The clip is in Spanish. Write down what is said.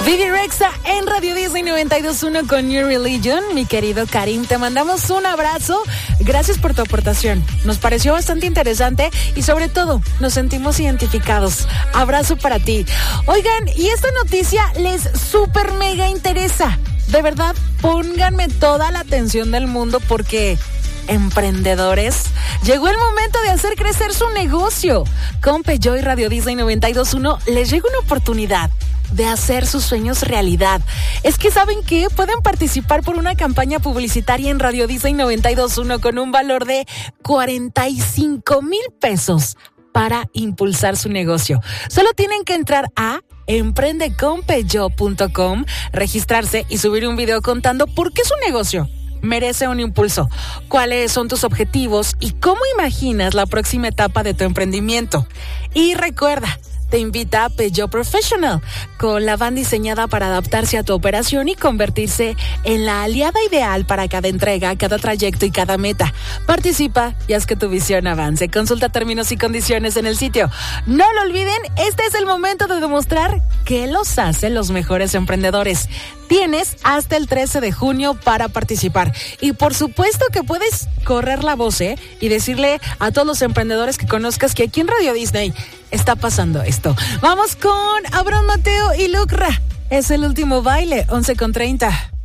Vivi Rexha en Radio Disney 92.1 con New Religion. Mi querido Karim, te mandamos un abrazo. Gracias por tu aportación. Nos pareció bastante interesante y sobre todo nos sentimos identificados. Abrazo para ti. Oigan, y esta noticia les súper mega interesa. De verdad, pónganme toda la atención del mundo porque... emprendedores, llegó el momento de hacer crecer su negocio. Con Peugeot y Radio Disney 92.1 les llega una oportunidad de hacer sus sueños realidad. Es que ¿saben qué? Pueden participar por una campaña publicitaria en Radio Disney 92.1 con un valor de 45,000 pesos para impulsar su negocio. Solo tienen que entrar a emprendeconpeugeot.com, registrarse y subir un video contando por qué su negocio merece un impulso, cuáles son tus objetivos y cómo imaginas la próxima etapa de tu emprendimiento. Y recuerda, te invita a Peugeot Professional, con la van diseñada para adaptarse a tu operación y convertirse en la aliada ideal para cada entrega, cada trayecto y cada meta. Participa y haz que tu visión avance. Consulta términos y condiciones en el sitio. No lo olviden, este es el momento de demostrar qué los hace los mejores emprendedores. Tienes hasta el 13 de junio para participar. Y por supuesto que puedes correr la voz, y decirle a todos los emprendedores que conozcas que aquí en Radio Disney está pasando esto. Vamos con Abraham Mateo y Lucra. Es el último baile, 11:30.